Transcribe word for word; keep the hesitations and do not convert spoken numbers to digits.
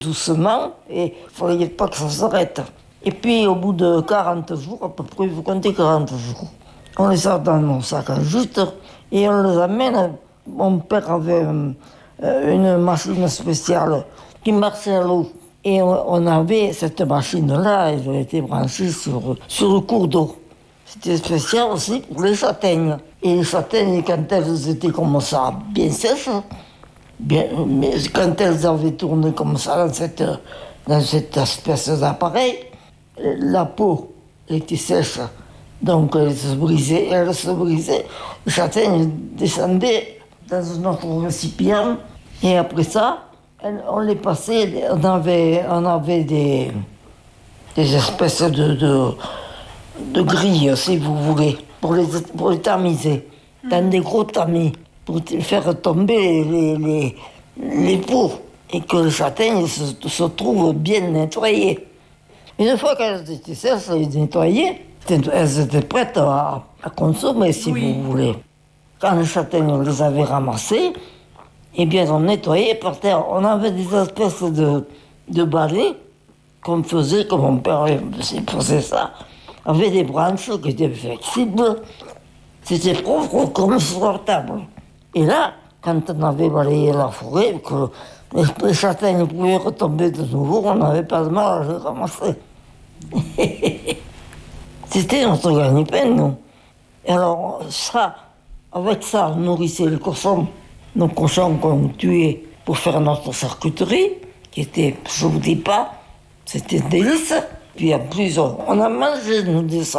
doucement, et il ne fallait pas que ça s'arrête. Et puis, au bout de quarante jours, à peu près, vous comptez quarante jours, on les sort dans mon sac à jute et on les amène. Mon père avait euh, une machine spéciale qui marchait à l'eau. Et on, on avait cette machine-là, elle était branchée sur, sur le cours d'eau. C'était spécial aussi pour les châtaignes. Et les châtaignes, quand elles étaient comme ça, bien sèches, bien, mais quand elles avaient tourné comme ça dans cette, dans cette espèce d'appareil, la peau était sèche. Donc elle se brisait, elle se brisait. Les châtaignes descendaient dans un autre récipient. Et après ça, on les passait, on avait, on avait des, des espèces de, de, de grilles, si vous voulez, pour les, pour les tamiser, dans des gros tamis, pour faire tomber les, les, les peaux et que les châtaignes se, se trouvent bien nettoyées. Une fois qu'elles étaient sèches et nettoyées, elles étaient prêtes à, à consommer, si oui. vous voulez. Quand les châtaignes, on les avait ramassées, eh bien, on nettoyait par terre. On avait des espèces de, de balais qu'on faisait, comme mon père faisait ça, avec des branches qui étaient flexibles. C'était propre comme sur la table. Et là, quand on avait balayé la forêt, que les châtaignes pouvaient retomber de nouveau, on n'avait pas de mal à les ramasser. C'était notre gagne-pain, nous. Et alors, ça, avec ça, on nourrissait les cochons, nos cochons qu'on tuait pour faire notre charcuterie, qui était, je ne vous dis pas, c'était un délice. Puis en plus, on, on a mangé, nous, de ça.